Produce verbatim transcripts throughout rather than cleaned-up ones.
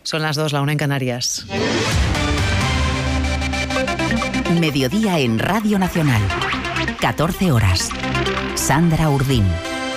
Son las dos, la una en Canarias. Mediodía en Radio Nacional. catorce horas. Sandra Urdín.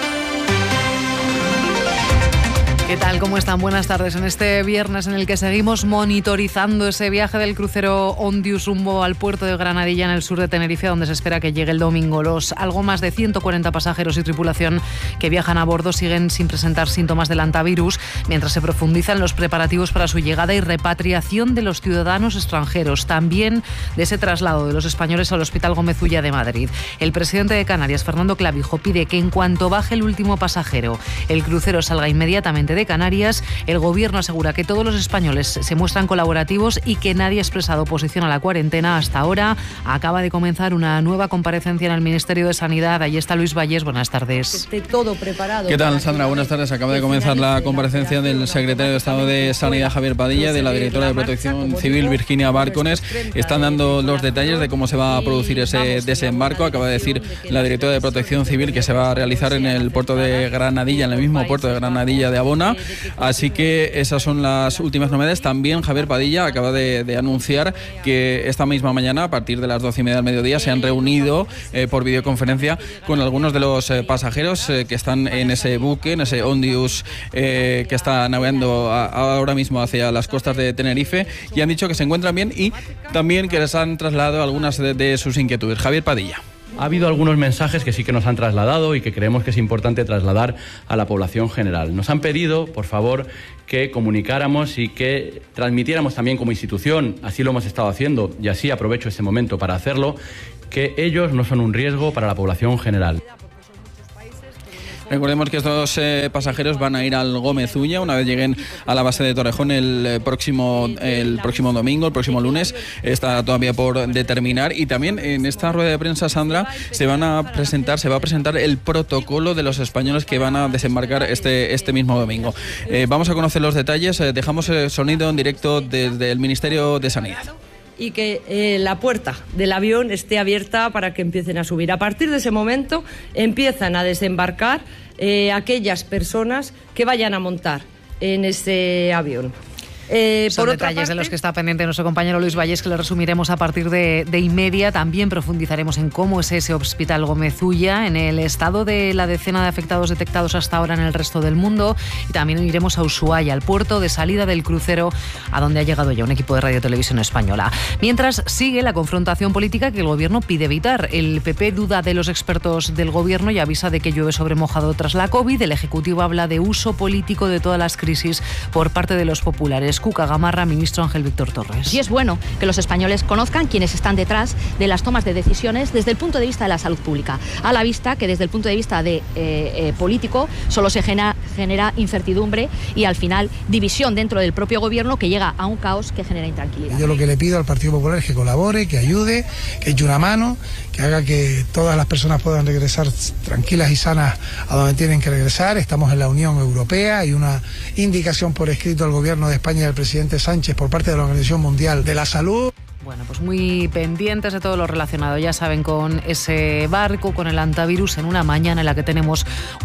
¿Qué tal? ¿Cómo están? Buenas tardes. En este viernes en el que seguimos monitorizando ese viaje del crucero Ondius rumbo al puerto de Granadilla en el sur de Tenerife, donde se espera que llegue el domingo. Los algo más de ciento cuarenta pasajeros y tripulación que viajan a bordo siguen sin presentar síntomas del hantavirus, mientras se profundizan los preparativos para su llegada y repatriación de los ciudadanos extranjeros, también de ese traslado de los españoles al Hospital Gómez Ulla de Madrid. El presidente de Canarias, Fernando Clavijo, pide que en cuanto baje el último pasajero, el crucero salga inmediatamente de Canarias. El gobierno asegura que todos los españoles se muestran colaborativos y que nadie ha expresado oposición a la cuarentena hasta ahora. Acaba de comenzar una nueva comparecencia en el Ministerio de Sanidad. Ahí está Luis Valles. Buenas tardes. Que esté todo preparado. ¿Qué tal, Sandra? Buenas tardes. Acaba de comenzar la comparecencia del secretario de Estado de Sanidad, Javier Padilla, de la directora de Protección Civil, Virginia Bárcones. Están dando los detalles de cómo se va a producir ese desembarco. Acaba de decir la directora de Protección Civil que se va a realizar en el puerto de Granadilla, en el mismo puerto de Granadilla de Abona. Así que esas son las últimas novedades. También Javier Padilla acaba de, de anunciar que esta misma mañana, a partir de las doce y media del mediodía, se han reunido eh, por videoconferencia con algunos de los eh, pasajeros eh, que están en ese buque, en ese Ondius eh, que está navegando a, ahora mismo hacia las costas de Tenerife, y han dicho que se encuentran bien y también que les han trasladado algunas de, de sus inquietudes. Javier Padilla. Ha habido algunos mensajes que sí que nos han trasladado y que creemos que es importante trasladar a la población general. Nos han pedido, por favor, que comunicáramos y que transmitiéramos también como institución, así lo hemos estado haciendo y así aprovecho este momento para hacerlo, que ellos no son un riesgo para la población general. Recordemos que estos eh, pasajeros van a ir al Gómez Ulla una vez lleguen a la base de Torrejón el eh, próximo el próximo domingo, el próximo lunes. Está todavía por determinar. Y también en esta rueda de prensa, Sandra, se van a presentar, se va a presentar el protocolo de los españoles que van a desembarcar este, este mismo domingo. Eh, vamos a conocer los detalles. Eh, dejamos el sonido en directo desde el Ministerio de Sanidad. Y que eh, la puerta del avión esté abierta para que empiecen a subir. A partir de ese momento empiezan a desembarcar eh, aquellas personas que vayan a montar en ese avión. Eh, Son por detalles parte, de los que está pendiente nuestro compañero Luis Valles, que le resumiremos a partir de, de y media. También profundizaremos en cómo es ese Hospital Gómez Ulla, en el estado de la decena de afectados detectados hasta ahora en el resto del mundo, y también iremos a Ushuaia, al puerto de salida del crucero, a donde ha llegado ya un equipo de Radio Televisión Española. Mientras sigue la confrontación política que el gobierno pide evitar. El P P duda de los expertos del gobierno y avisa de que llueve sobre mojado tras la COVID. El Ejecutivo habla de uso político de todas las crisis por parte de los populares. Cuca Gamarra, ministro Ángel Víctor Torres. Y es bueno que los españoles conozcan quiénes están detrás de las tomas de decisiones desde el punto de vista de la salud pública, a la vista que desde el punto de vista de, eh, eh, político solo se genera, genera incertidumbre y al final división dentro del propio gobierno, que llega a un caos que genera intranquilidad. Yo lo que le pido al Partido Popular es que colabore, que ayude, que eche una mano, que haga que todas las personas puedan regresar tranquilas y sanas a donde tienen que regresar. Estamos en la Unión Europea, hay una indicación por escrito al gobierno de España y al presidente Sánchez por parte de la Organización Mundial de la Salud. Bueno, pues muy pendientes de todo lo relacionado, ya saben, con ese barco, con el hantavirus, en una mañana en la que tenemos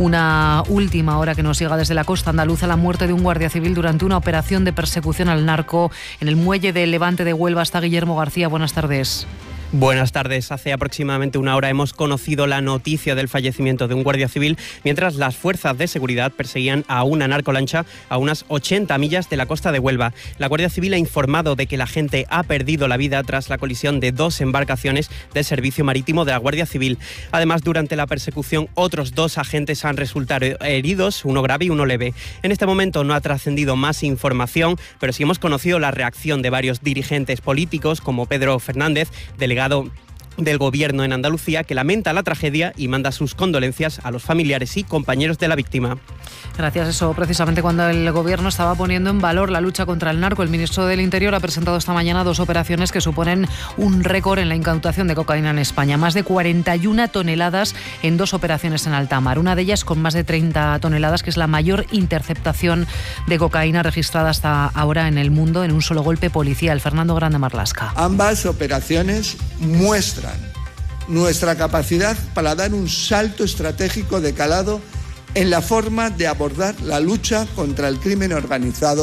una última hora que nos llega desde la costa andaluza, la muerte de un guardia civil durante una operación de persecución al narco en el muelle de Levante de Huelva. Está Guillermo García, buenas tardes. Buenas tardes. Hace aproximadamente una hora hemos conocido la noticia del fallecimiento de un guardia civil mientras las fuerzas de seguridad perseguían a una narcolancha a unas ochenta millas de la costa de Huelva. La Guardia Civil ha informado de que la gente ha perdido la vida tras la colisión de dos embarcaciones del Servicio Marítimo de la Guardia Civil. Además, durante la persecución, otros dos agentes han resultado heridos, uno grave y uno leve. En este momento no ha trascendido más información, pero sí hemos conocido la reacción de varios dirigentes políticos, como Pedro Fernández, delegado del Gobierno en Andalucía, que lamenta la tragedia y manda sus condolencias a los familiares y compañeros de la víctima. Gracias. Eso precisamente cuando el Gobierno estaba poniendo en valor la lucha contra el narco. El ministro del Interior ha presentado esta mañana dos operaciones que suponen un récord en la incautación de cocaína en España. Más de cuarenta y una toneladas en dos operaciones en alta mar. Una de ellas con más de treinta toneladas, que es la mayor interceptación de cocaína registrada hasta ahora en el mundo en un solo golpe policial. Fernando Grande Marlasca. Ambas operaciones muestran nuestra capacidad para dar un salto estratégico de calado en la forma de abordar la lucha contra el crimen organizado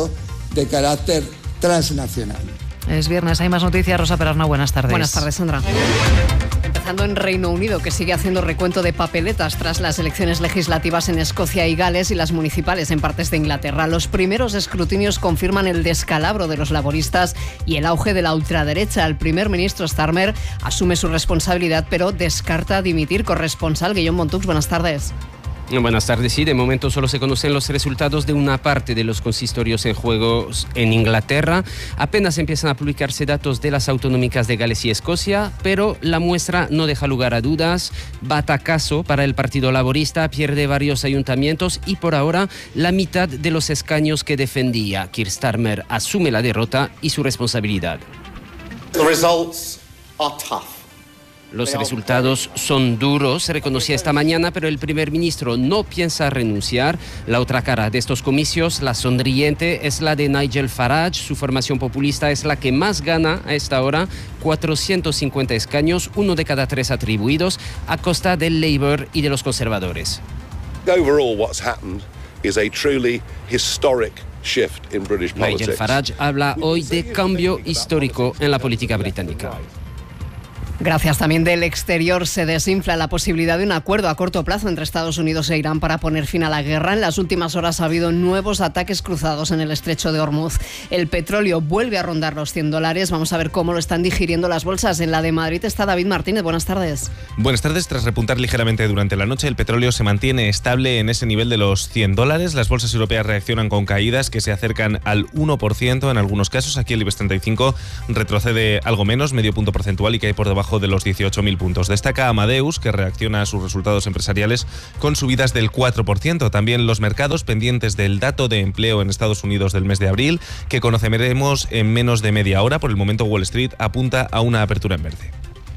de carácter transnacional. Es viernes, hay más noticias. Rosa Perarna, buenas tardes. Buenas tardes, Sandra. Empezando en Reino Unido, que sigue haciendo recuento de papeletas tras las elecciones legislativas en Escocia y Gales y las municipales en partes de Inglaterra. Los primeros escrutinios confirman el descalabro de los laboristas y el auge de la ultraderecha. El primer ministro Starmer asume su responsabilidad, pero descarta dimitir. Corresponsal Guillaume Montux, buenas tardes. Buenas tardes. Sí, de momento solo se conocen los resultados de una parte de los consistorios en juego en Inglaterra. Apenas empiezan a publicarse datos de las autonómicas de Gales y Escocia, pero la muestra no deja lugar a dudas. Batacazo para el Partido Laborista, pierde varios ayuntamientos y por ahora la mitad de los escaños que defendía. Keir Starmer asume la derrota y su responsabilidad. The results are tough. Los resultados son duros, se reconocía esta mañana, pero el primer ministro no piensa renunciar. La otra cara de estos comicios, la sonriente, es la de Nigel Farage. Su formación populista es la que más gana a esta hora, cuatrocientos cincuenta escaños, uno de cada tres atribuidos, a costa del Labour y de los conservadores. Overall, what's happened is a truly historic shift in British politics. Nigel Farage habla hoy de cambio histórico en la política británica. Gracias. También del exterior se desinfla la posibilidad de un acuerdo a corto plazo entre Estados Unidos e Irán para poner fin a la guerra. En las últimas horas ha habido nuevos ataques cruzados en el estrecho de Hormuz. El petróleo vuelve a rondar los cien dólares. Vamos a ver cómo lo están digiriendo las bolsas. En la de Madrid está David Martínez. Buenas tardes. Buenas tardes. Tras repuntar ligeramente durante la noche, el petróleo se mantiene estable en ese nivel de los cien dólares. Las bolsas europeas reaccionan con caídas que se acercan al uno por ciento en algunos casos. Aquí el IBEX treinta y cinco retrocede algo menos, medio punto porcentual, y cae por debajo de los dieciocho mil puntos. Destaca Amadeus, que reacciona a sus resultados empresariales con subidas del cuatro por ciento. También los mercados pendientes del dato de empleo en Estados Unidos del mes de abril, que conoceremos en menos de media hora. Por el momento, Wall Street apunta a una apertura en verde.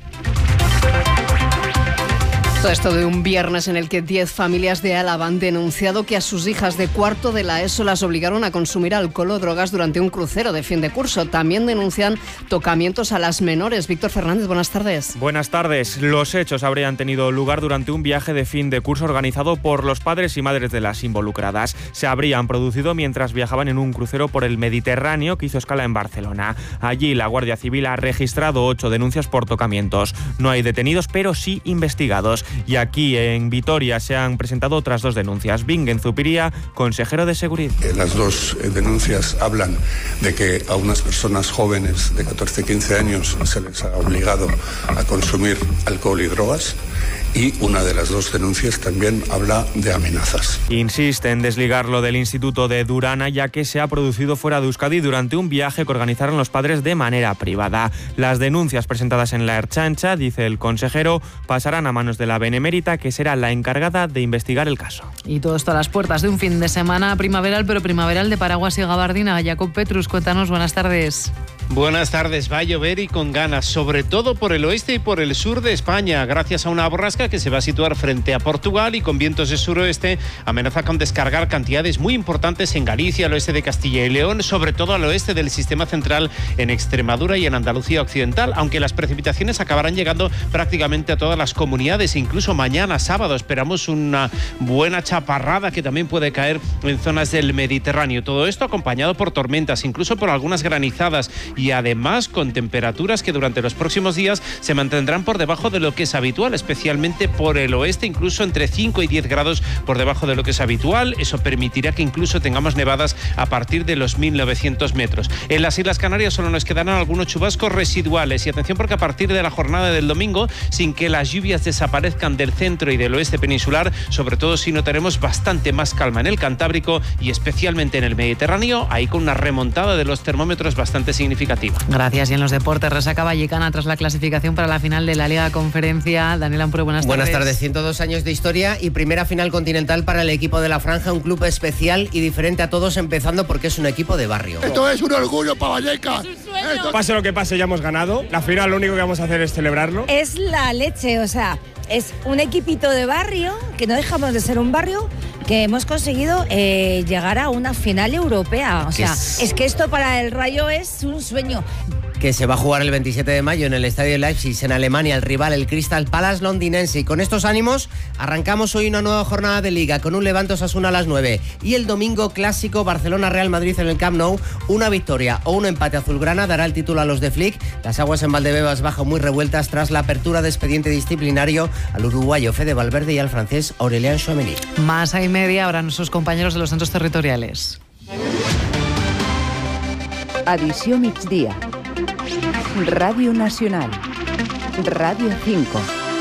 Todo esto de un viernes en el que diez familias de Álava han denunciado que a sus hijas de cuarto de la ESO las obligaron a consumir alcohol o drogas durante un crucero de fin de curso. También denuncian tocamientos a las menores. Víctor Fernández, buenas tardes. Buenas tardes. Los hechos habrían tenido lugar durante un viaje de fin de curso organizado por los padres y madres de las involucradas. Se habrían producido mientras viajaban en un crucero por el Mediterráneo que hizo escala en Barcelona. Allí la Guardia Civil ha registrado ocho denuncias por tocamientos. No hay detenidos, pero sí investigados. Y aquí en Vitoria se han presentado otras dos denuncias. Bingen Zupiría, consejero de Seguridad. Las dos denuncias hablan de que a unas personas jóvenes de catorce a quince años se les ha obligado a consumir alcohol y drogas. Y una de las dos denuncias también habla de amenazas. Insiste en desligarlo del Instituto de Durana, ya que se ha producido fuera de Euskadi durante un viaje que organizaron los padres de manera privada. Las denuncias presentadas en la Ertzaintza, dice el consejero, pasarán a manos de la Benemérita, que será la encargada de investigar el caso. Y todo esto a las puertas de un fin de semana primaveral, pero primaveral de paraguas y gabardina. Jacob Petrus, cuéntanos, buenas tardes. Buenas tardes. Va a llover y con ganas, sobre todo por el oeste y por el sur de España, gracias a una borrasca que se va a situar frente a Portugal y con vientos de suroeste amenaza con descargar cantidades muy importantes en Galicia, al oeste de Castilla y León, sobre todo al oeste del sistema central, en Extremadura y en Andalucía occidental, aunque las precipitaciones acabarán llegando prácticamente a todas las comunidades. Incluso mañana sábado esperamos una buena chaparrada que también puede caer en zonas del Mediterráneo. Todo esto acompañado por tormentas, incluso por algunas granizadas, y además con temperaturas que durante los próximos días se mantendrán por debajo de lo que es habitual, especialmente por el oeste, incluso entre cinco y diez grados por debajo de lo que es habitual. Eso permitirá que incluso tengamos nevadas a partir de los mil novecientos metros. En las Islas Canarias solo nos quedarán algunos chubascos residuales, y atención porque a partir de la jornada del domingo, sin que las lluvias desaparezcan del centro y del oeste peninsular, sobre todo si notaremos bastante más calma en el Cantábrico y especialmente en el Mediterráneo, ahí con una remontada de los termómetros bastante significativa. Gracias. Y en los deportes, resaca vallecana tras la clasificación para la final de la Liga Conferencia. Daniel Ampure, buenas tardes. Buenas tardes. ciento dos años de historia y primera final continental para el equipo de La Franja, un club especial y diferente a todos, empezando porque es un equipo de barrio. Esto es un orgullo para Vallecas. Esto... Pase lo que pase, ya hemos ganado. La final lo único que vamos a hacer es celebrarlo. Es la leche, o sea, es un equipito de barrio, que no dejamos de ser un barrio, que hemos conseguido eh, llegar a una final europea. O sea, es... es que esto para el Rayo es un sueño. que se va a jugar el veintisiete de mayo en el Estadio Leipzig, en Alemania, el rival, el Crystal Palace londinense. Y con estos ánimos arrancamos hoy una nueva jornada de Liga con un Levante Osasuna a las nueve y el domingo clásico Barcelona-Real Madrid en el Camp Nou. Una victoria o un empate azulgrana dará el título a los de Flick. Las aguas en Valdebebas bajan muy revueltas tras la apertura de expediente disciplinario al uruguayo Fede Valverde y al francés Aurélien Tchouameni. Más a y media ahora nuestros compañeros de los centros territoriales. Edició migdia. Ràdio Nacional. Ràdio cinco.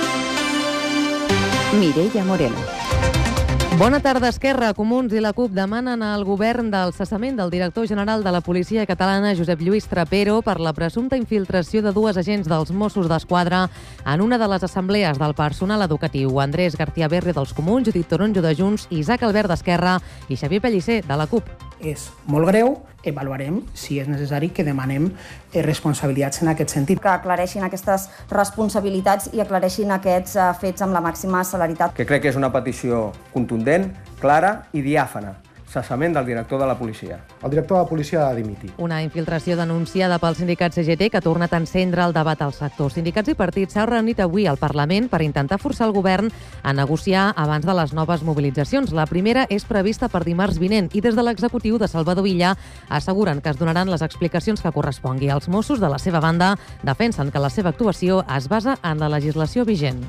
Mireia Moreno. Bona tarda. Esquerra, Comuns i la CUP demanen al govern del cessament del director general de la policia catalana, Josep Lluís Trapero, per la presumpta infiltració de dues agents dels Mossos d'Esquadra en una de les assemblees del personal educatiu. Andrés García Berre dels Comuns, Judit Toronjo de Junts, Isaac Albert d'Esquerra i Xavier Pellicer de la CUP. És molt greu, avaluarem si és necessari que demanem responsabilitats en aquest sentit. Que aclareixin aquestes responsabilitats i aclareixin aquests fets amb la màxima celeritat. Que crec que és una petició contundent, clara i diàfana. Cessament del director de la policia. El director de la policia ha de dimitir. Una infiltració denunciada pel sindicat C G T que ha tornat a encendre el debat al sector. Sindicats i partits s'han reunit avui al Parlament per intentar forçar el govern a negociar abans de les noves mobilitzacions. La primera és prevista per dimarts vinent i des de l'executiu de Salvador Illa asseguren que es donaran les explicacions que correspongui. Els Mossos, de la seva banda, defensen que la seva actuació es basa en la legislació vigent.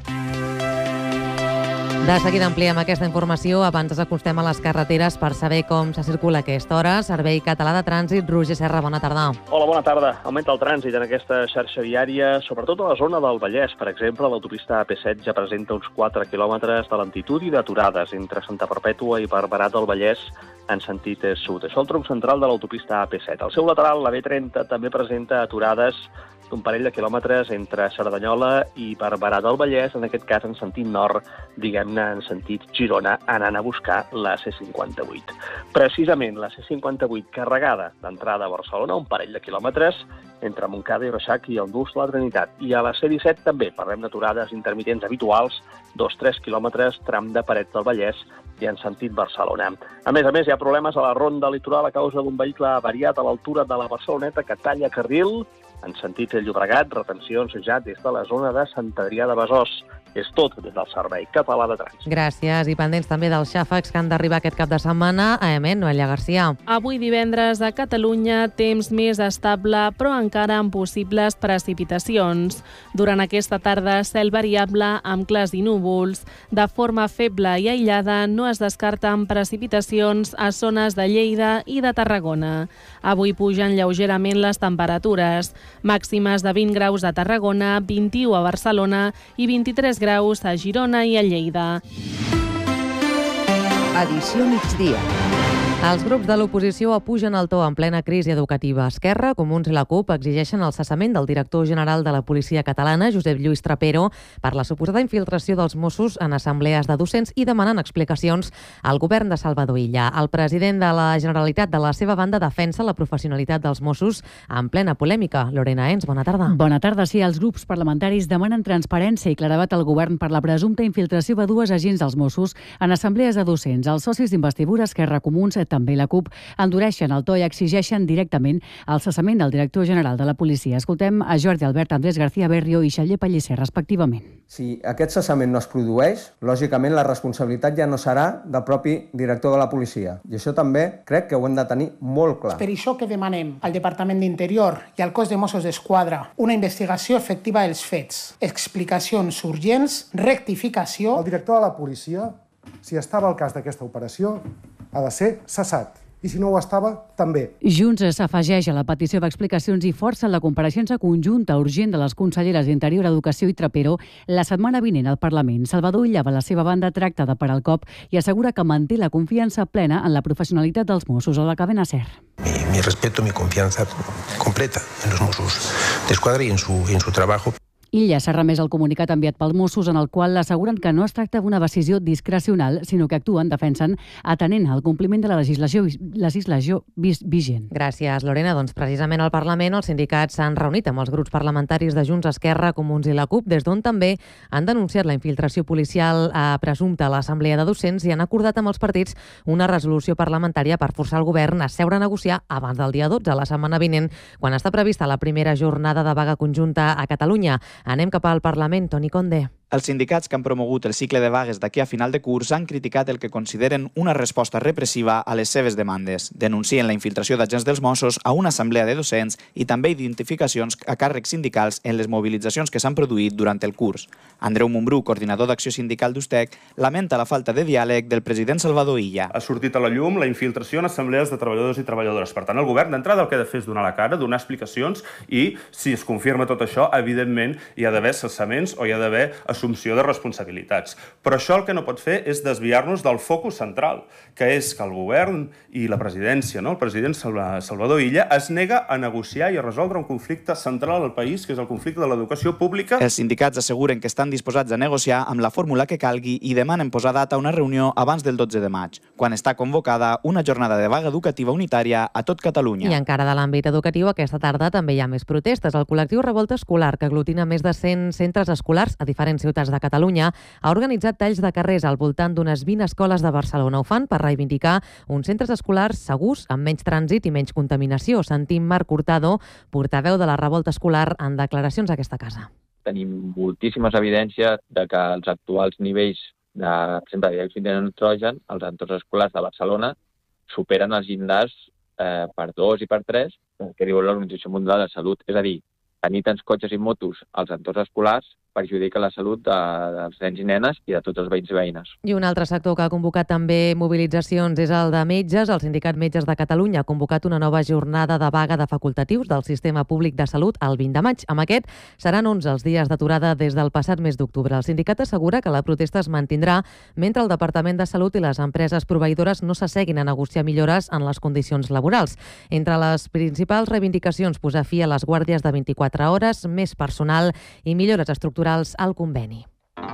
De seguida ampliem aquesta informació. Abans ens acostem a les carreteres per saber com se circula a aquesta hora. Servei Català de Trànsit. Roger Serra, bona tarda. Hola, bona tarda. Augmenta el trànsit en aquesta xarxa viària, sobretot a la zona del Vallès. Per exemple, l'autopista A P set ja presenta uns quatre quilòmetres de lentitud i d'aturades entre Santa Perpètua i Barberà del Vallès en sentit sud. Això el tronc central de l'autopista A P set. Al seu lateral, la B trenta també presenta aturades d'un parell de quilòmetres entre Cerdanyola i Barberà del Vallès, en aquest cas en sentit nord, diguem-ne en sentit Girona, anant a buscar la C cinquanta-vuit. Precisament la C cinquanta-vuit carregada d'entrada a Barcelona, un parell de quilòmetres entre Montcada i Reixac i el Nus de la Trinitat. I a la C disset també parlem d'aturades intermitents habituals, dos tres quilòmetres, tram de Paret del Vallès i en sentit Barcelona. A més a més, hi ha problemes a la ronda litoral a causa d'un vehicle avariat a l'altura de la Barceloneta que talla carril en sentit Llobregat, retencions ja des de la zona de Sant Adrià de Besòs. És tot des del Servei Català de Trànsit. Gràcies. I pendents també dels xàfecs que han d'arribar aquest cap de setmana. A Emet, Noelia García. Avui divendres a Catalunya, temps més estable, però encara amb possibles precipitacions. Durant aquesta tarda, cel variable amb clars i núvols. De forma feble i aïllada, no es descarten precipitacions a zones de Lleida i de Tarragona. Avui pugen lleugerament les temperatures. Màximes de vint graus a Tarragona, vint-i-u a Barcelona i vint-i-tres graus a Girona i a Lleida. Edició migdia. Els grups de l'oposició apugen el to en plena crisi educativa. Esquerra, Comuns i la CUP exigeixen el cessament del director general de la policia catalana, Josep Lluís Trapero, per la suposada infiltració dels Mossos en assemblees de docents i demanen explicacions al govern de Salvador Illa. El president de la Generalitat, de la seva banda, defensa la professionalitat dels Mossos en plena polèmica. Lorena Ens, bona tarda. Bona tarda. Sí, els grups parlamentaris demanen transparència i claredat al govern per la presumpta infiltració de dues agents dels Mossos en assemblees de docents. Els socis d'investidura, Esquerra, Comuns, també la CUP, endureixen el to i exigeixen directament el cessament del director general de la policia. Escoltem a Jordi Albert, Andrés García Berrio i Xavier Pellicer, respectivament. Si aquest cessament no es produeix, lògicament la responsabilitat ja no serà del propi director de la policia. I això també crec que ho hem de tenir molt clar. Per això que demanem al Departament d'Interior i al cos de Mossos d'Esquadra una investigació efectiva dels fets, explicacions urgents, rectificació. El director de la policia, si estava al cas d'aquesta operació, ha de ser cessat. I si no ho estava, també. Junts s'afegeix a la petició d'explicacions i força la compareixença conjunta urgent de les conselleres d'Interior, Educació i Trapero la setmana vinent al Parlament. Salvador Illa, a la seva banda, tracta de parar el cop i assegura que manté la confiança plena en la professionalitat dels Mossos. A la cadena SER. Mi, mi respeto, mi confianza completa en los Mossos d'Esquadra y en su, en su trabajo. Illa s'ha remès el comunicat enviat pels Mossos en el qual asseguren que no es tracta d'una decisió discrecional, sinó que actuen, defensen, atenent al compliment de la legislació, legislació vigent. Gràcies, Lorena. Doncs precisament al Parlament els sindicats s'han reunit amb els grups parlamentaris de Junts, Esquerra, Comuns i la CUP, des d'on també han denunciat la infiltració policial a presumpta a l'Assemblea de Docents i han acordat amb els partits una resolució parlamentària per forçar el govern a seure a negociar abans del dia dotze, la setmana vinent, quan està prevista la primera jornada de vaga conjunta a Catalunya. Anem cap al Parlament. Toni Condé. Els sindicats que han promogut el cicle de vagues d'aquí a final de curs han criticat el que consideren una resposta repressiva a les seves demandes. Denuncien la infiltració d'agents dels Mossos a una assemblea de docents i també identificacions a càrrecs sindicals en les mobilitzacions que s'han produït durant el curs. Andreu Montbrú, coordinador d'Acció Sindical d'Ustec, lamenta la falta de diàleg del president Salvador Illa. Ha sortit a la llum la infiltració en assemblees de treballadors i treballadores. Per tant, el govern d'entrada el que ha de fer és donar la cara, donar explicacions i, si es confirma tot això, evidentment hi ha d'haver cessaments o hi ha d'haver assumpció de responsabilitats. Però això el que no pot fer és desviar-nos del focus central, que és que el govern i la presidència, no? el president Salvador Illa, es nega a negociar i a resoldre un conflicte central al país, que és el conflicte de l'educació pública. Els sindicats asseguren que estan disposats a negociar amb la fórmula que calgui i demanen posar data a una reunió abans del dotze de maig, quan està convocada una jornada de vaga educativa unitària a tot Catalunya. I encara de l'àmbit educatiu, aquesta tarda també hi ha més protestes. El col·lectiu Revolta Escolar, que aglutina més de cent centres escolars a diferents ciutats de Catalunya, ha organitzat talls de carrers al voltant d'unes vint escoles de Barcelona. Ho fan per reivindicar uns centres escolars segurs, amb menys trànsit i menys contaminació. Sentim Marc Hurtado, portaveu de la Revolta Escolar, en declaracions a aquesta casa. Tenim moltíssimes evidències de que els actuals nivells de, per exemple, de diòxid de nitrogen als entorns escolars de Barcelona superen els llindars eh, per dos i per tres, que diu l'Organització Mundial de la Salut. És a dir, tenir tants cotxes i motos als entorns escolars perjudica la salut de, dels nens i nenes i de tots els veïns i veïnes. I un altre sector que ha convocat també mobilitzacions és el de metges. El Sindicat Metges de Catalunya ha convocat una nova jornada de vaga de facultatius del Sistema Públic de Salut el vint de maig. Amb aquest seran onze els dies d'aturada des del passat mes d'octubre. El sindicat assegura que la protesta es mantindrà mentre el Departament de Salut i les empreses proveïdores no s'asseguin a negociar millores en les condicions laborals. Entre les principals reivindicacions, posar fi a les guàrdies de vint-i-quatre hores, més personal i millores estructurals al conveni.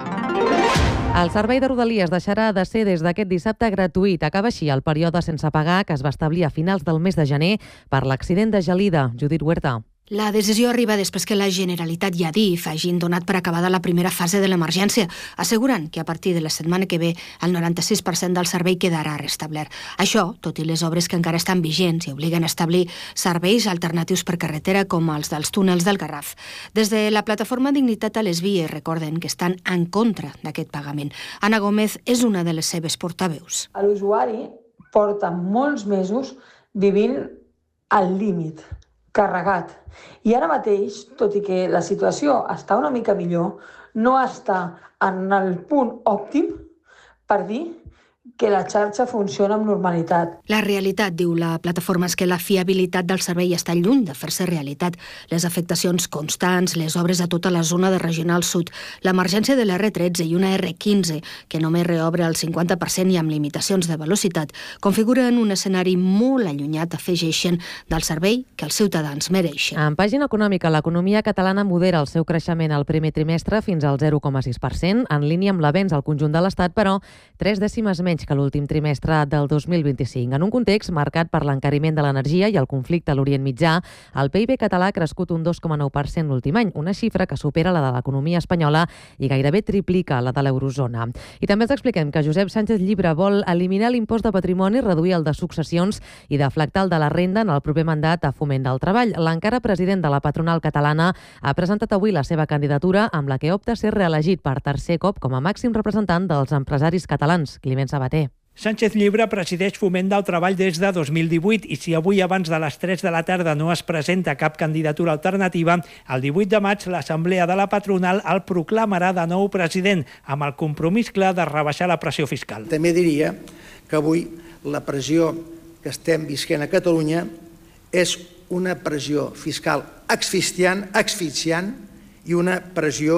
El servei de Rodalies deixarà de ser des d'aquest dissabte gratuït. Acaba així el període sense pagar que es va establir a finals del mes de gener per l'accident de Gelida. Judit Huerta. La decisió arriba després que la Generalitat i Adif hagin donat per acabada la primera fase de l'emergència, assegurant que a partir de la setmana que ve el noranta-sis per cent del servei quedarà restablert. Això, tot i les obres que encara estan vigents i obliguen a establir serveis alternatius per carretera com els dels túnels del Garraf. Des de la plataforma Dignitat a les Vies recorden que estan en contra d'aquest pagament. Anna Gómez és una de les seves portaveus. L'usuari porta molts mesos vivint al límit, carregat. I ara mateix, tot i que la situació està una mica millor, no està en el punt òptim per dir que la xarxa funciona amb normalitat. La realitat, diu la plataforma, és que la fiabilitat del servei està lluny de fer-se realitat. Les afectacions constants, les obres a tota la zona de Regional Sud, l'emergència de l'R tretze i una R quinze, que només reobre el cinquanta per cent i amb limitacions de velocitat, configuren un escenari molt allunyat, afegeixen, del servei que els ciutadans mereixen. En pàgina econòmica, l'economia catalana modera el seu creixement al primer trimestre fins al zero coma sis per cent, en línia amb l'avenç al conjunt de l'Estat, però tres dècimes menys que l'últim trimestre del dos mil vint-i-cinc. En un context marcat per l'encariment de l'energia i el conflicte a l'Orient Mitjà, el P I B català ha crescut un dos coma nou per cent l'últim any, una xifra que supera la de l'economia espanyola i gairebé triplica la de l'eurozona. I també els expliquem que Josep Sánchez Llibre vol eliminar l'impost de patrimoni, reduir el de successions i deflactar el de la renda en el proper mandat a Foment del Treball. L'encara president de la patronal catalana ha presentat avui la seva candidatura amb la que opta a ser reelegit per tercer cop com a màxim representant dels empresaris catalans. Climent Sabater. Sánchez Llibre presideix Foment del Treball des de dos mil divuit i si avui abans de les tres de la tarda no es presenta cap candidatura alternativa, el divuit de maig l'Assemblea de la Patronal el proclamarà de nou president amb el compromís clar de rebaixar la pressió fiscal. També diria que avui la pressió que estem visquent a Catalunya és una pressió fiscal asfixiant, asfixiant i una pressió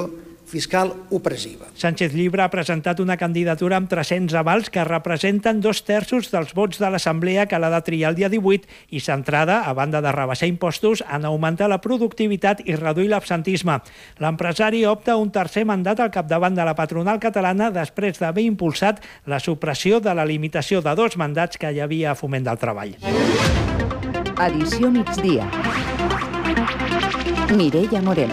fiscal opressiva. Sánchez Llibre ha presentat una candidatura amb tres-cents avals que representen dos terços dels vots de l'Assemblea que l'ha de triar el dia divuit i centrada, a banda de rebaixar impostos, en augmentar la productivitat i reduir l'absentisme. L'empresari opta a un tercer mandat al capdavant de la patronal catalana després d'haver impulsat la supressió de la limitació de dos mandats que hi havia a Foment del Treball. Edició migdia. Mireia Moreno.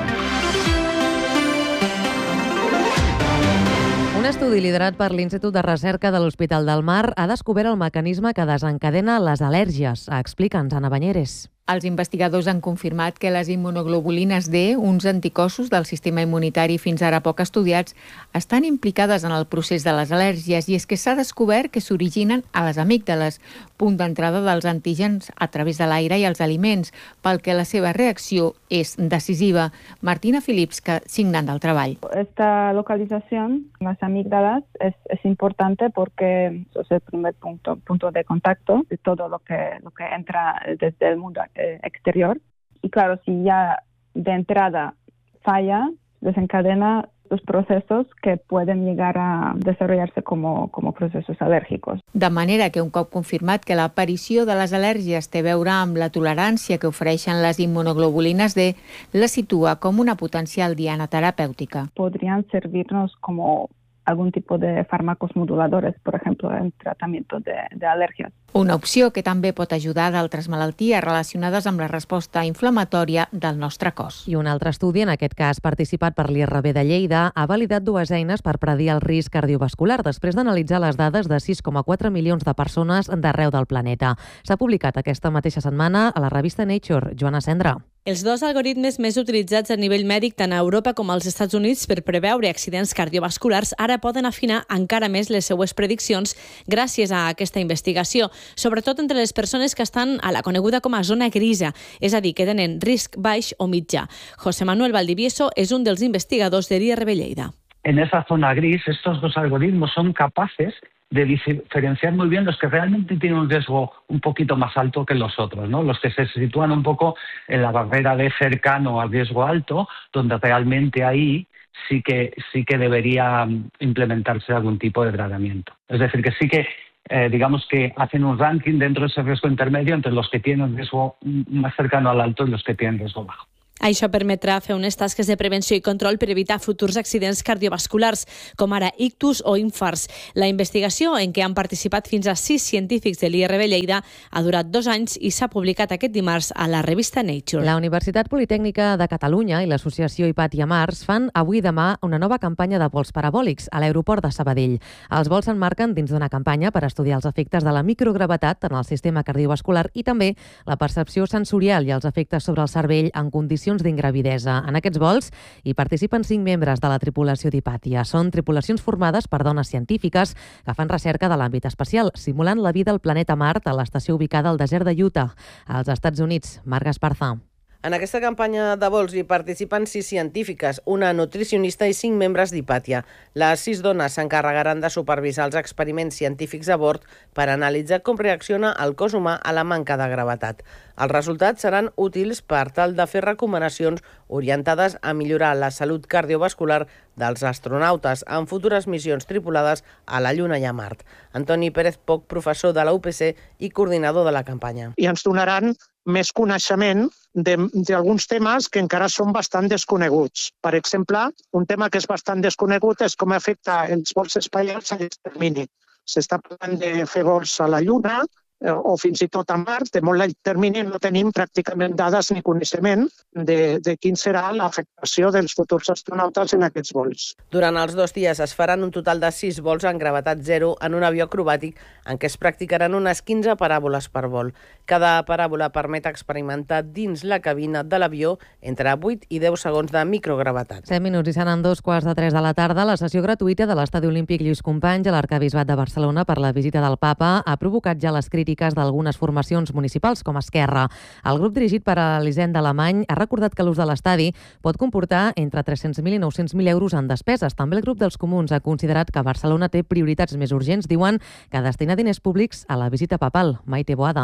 Un estudi liderat per l'Institut de Recerca de l'Hospital del Mar ha descobert el mecanisme que desencadena les al·lèrgies. Explica'ns, Anna Banyeres. Els investigadors han confirmat que les immunoglobulines D, uns anticossos del sistema immunitari fins ara poc estudiats, estan implicades en el procés de les al·lèrgies i és que s'ha descobert que s'originen a les amígdales, punt d'entrada dels antígens a través de l'aire i els aliments, pel que la seva reacció és decisiva. Martina Filipska, signant del treball. Esta localización, las amígdalas, es, es importante porque es el primer punto, punto de contacto de todo lo que, lo que entra desde el mundo exterior. Y claro, si ya de entrada falla, desencadena los procesos que pueden llegar a desarrollarse como, como procesos alèrgicos. De manera que un cop confirmat que l'aparició de les al·lèrgies té a veure amb la tolerància que ofereixen les immunoglobulines D, la situa com una potencial diana terapèutica. Podrían servirnos como algún tipo de fármacos moduladores, por ejemplo, en tratamiento de, de alergias. Una opció que també pot ajudar d'altres malalties relacionades amb la resposta inflamatòria del nostre cos. I un altre estudi, en aquest cas participat per l'I R B de Lleida, ha validat dues eines per predir el risc cardiovascular després d'analitzar les dades de sis coma quatre milions de persones d'arreu del planeta. S'ha publicat aquesta mateixa setmana a la revista Nature. Joana Cendra. Els dos algoritmes més utilitzats a nivell mèdic tant a Europa com als Estats Units per preveure accidents cardiovasculars ara poden afinar encara més les seues prediccions gràcies a aquesta investigació, sobretot entre les persones que estan a la coneguda com a zona grisa, és a dir, que tenen risc baix o mitjà. José Manuel Valdivieso és un dels investigadors de l'I R B Lleida. En esa zona gris, estos dos algoritmos son capaces de diferenciar muy bien los que realmente tienen un riesgo un poquito más alto que los otros, ¿no? Los que se sitúan un poco en la barrera de cercano al riesgo alto, donde realmente ahí sí que, sí que debería implementarse algún tipo de tratamiento. Es decir, que sí que, eh, digamos que hacen un ranking dentro de ese riesgo intermedio entre los que tienen riesgo más cercano al alto y los que tienen riesgo bajo. Això permetrà fer unes tasques de prevenció i control per evitar futurs accidents cardiovasculars, com ara ictus o infarts. La investigació, en què han participat fins a sis científics de l'I R B Lleida, ha durat dos anys i s'ha publicat aquest dimarts a la revista Nature. La Universitat Politècnica de Catalunya i l'associació Hipatia Mars fan avui i demà una nova campanya de vols parabòlics a l'aeroport de Sabadell. Els vols s'emmarquen dins d'una campanya per estudiar els efectes de la microgravetat en el sistema cardiovascular i també la percepció sensorial i els efectes sobre el cervell en condicions d'ingravidesa. En aquests vols hi participen cinc membres de la tripulació d'Hipatia. Són tripulacions formades per dones científiques que fan recerca de l'àmbit espacial, simulant la vida al planeta Mart a l'estació ubicada al desert de Utah, als Estats Units. Marc Esparza. En aquesta campanya de vols hi participen sis científiques, una nutricionista i cinc membres d'Hipatia. Les sis dones s'encarregaran de supervisar els experiments científics a bord per analitzar com reacciona el cos humà a la manca de gravetat. Els resultats seran útils per tal de fer recomanacions orientades a millorar la salut cardiovascular dels astronautes en futures missions tripulades a la Lluna i a Mart. Antoni Pérez Poch, professor de la U P C i coordinador de la campanya. I ens donaran més coneixement d'alguns temes que encara són bastant desconeguts. Per exemple, un tema que és bastant desconegut és com afecta els vols espacials a llarg termini. S'està parlant de fer vols a la Lluna o fins i tot a Mart. De molt llarg termini no tenim pràcticament dades ni coneixement de, de quin serà l'afectació dels futurs astronautes en aquests vols. Durant els dos dies es faran un total de sis vols en gravetat zero en un avió acrobàtic en què es practicaran unes quinze paràboles per vol. Cada paràbola permet experimentar dins la cabina de l'avió entre vuit i deu segons de microgravetat. set minuts i seran dos quarts de tres de la tarda. La sessió gratuïta de l'Estadi Olímpic Lluís Companys a l'Arquebisbat de Barcelona per la visita del papa ha provocat ja les crítiques d'algunes formacions municipals com Esquerra. El grup dirigit per Elisenda Alemany ha recordat que l'ús de l'estadi pot comportar entre tres-cents mil i nou-cents mil euros en despeses. També el grup dels comuns ha considerat que Barcelona té prioritats més urgents, diuen, que destinar diners públics a la visita papal. Maite Boada.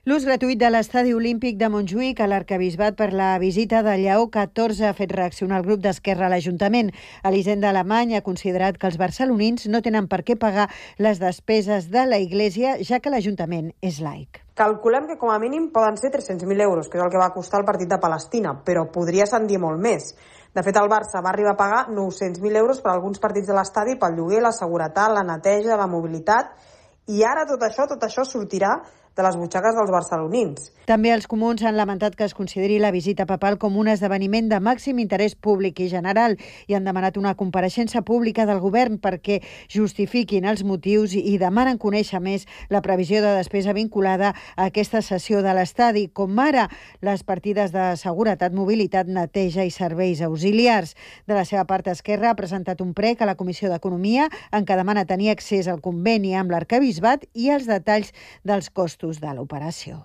L'ús gratuït de l'estadi olímpic de Montjuïc a l'Arquebisbat per la visita de Lleó catorze ha fet reaccionar el grup d'Esquerra a l'Ajuntament. Elisenda Alemany ha considerat que els barcelonins no tenen per què pagar les despeses de la Iglésia, ja que l'Ajuntament és laic. Calculem que com a mínim poden ser tres-cents mil euros, que és el que va costar el partit de Palestina, però podria ascendir molt més. De fet, el Barça va arribar a pagar nou-cents mil euros per alguns partits de l'estadi pel lloguer, la seguretat, la neteja, la mobilitat, i ara tot això, tot això sortirà de les butxaques dels barcelonins. També els comuns han lamentat que es consideri la visita papal com un esdeveniment de màxim interès públic i general i han demanat una compareixença pública del govern perquè justifiquin els motius i demanen conèixer més la previsió de despesa vinculada a aquesta sessió de l'estadi, com ara les partides de seguretat, mobilitat, neteja i serveis auxiliars. De la seva part, Esquerra ha presentat un prec a la Comissió d'Economia en què demana tenir accés al conveni amb l'Arquebisbat i els detalls dels costos de l'operació.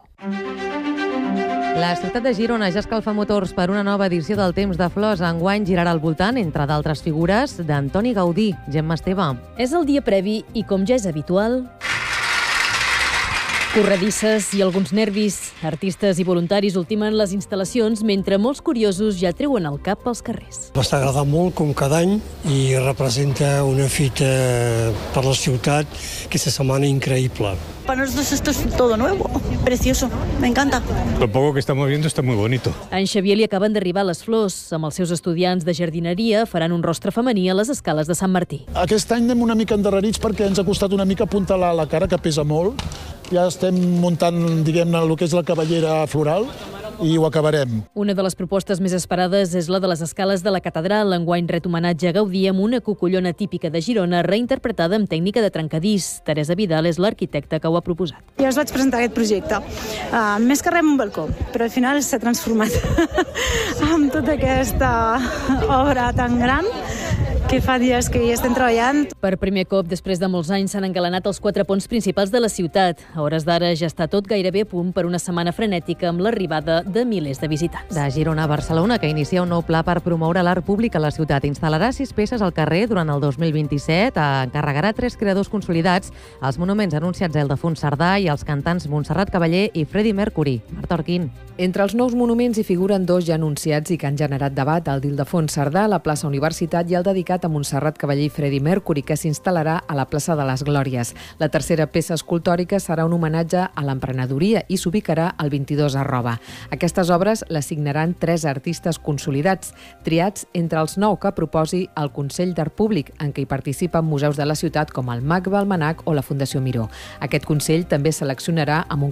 La ciutat de Girona ja escalfa motors per una nova edició del Temps de Flors. Enguany girarà al voltant, entre d'altres figures, d'Antoni Gaudí. Gemma Esteve. És el dia previ i, com ja és habitual, corredisses i alguns nervis. Artistes i voluntaris ultimen les instal·lacions mentre molts curiosos ja treuen el cap pels carrers. M'està agradant molt, com cada any, i representa una fita per la ciutat aquesta setmana increïble. Para nosotros esto es todo nuevo, precioso, me encanta. Lo poco que estamos viendo está muy bonito. A en Xavier li acaben d'arribar les flors. Amb els seus estudiants de jardineria faran un rostre femení a les escales de Sant Martí. Aquest any anem una mica endarrerits perquè ens ha costat una mica apuntalar la cara, que pesa molt. Ja estem muntant, diguem-ne, el que és la cabellera floral i ho acabarem. Una de les propostes més esperades és la de les escales de la catedral. Enguany ret homenatge a Gaudí amb una cucullona típica de Girona reinterpretada amb tècnica de trencadís. Teresa Vidal és l'arquitecta que ho ha proposat. Jo us vaig presentar aquest projecte, uh, més que res un balcó, però al final s'ha transformat amb tota aquesta obra tan gran que fa dies que hi estem treballant. Per primer cop, després de molts anys, s'han engalanat els quatre ponts principals de la ciutat. A hores d'ara ja està tot gairebé a punt per una setmana frenètica amb l'arribada de milers de visitants. De Girona a Barcelona, que inicia un nou pla per promoure l'art públic a la ciutat. Instal·larà sis peces al carrer durant el dos mil vint-i-set, encarregarà tres creadors consolidats, els monuments anunciats a Ildefons Cerdà i els cantants Montserrat Cavaller i Freddie Mercury. Marta Orquín. Entre els nous monuments hi figuren dos ja anunciats i que han generat debat, el d'Ildefons Cerdà a la plaça Universitat i el dedicat a Montserrat Cavaller i Freddie Mercury, que s'instal·larà a la plaça de les Glòries. La tercera peça escultòrica serà un homenatge a l'emprenedoria i s'ubicarà al vint-i-dos arroba. Aquestes obres les signaran tres artistes consolidats, triats entre els nou que proposi el Consell d'Art Públic, en què hi participen museus de la ciutat com el M A C B, el MANAC o la Fundació Miró. Aquest Consell també seleccionarà amb un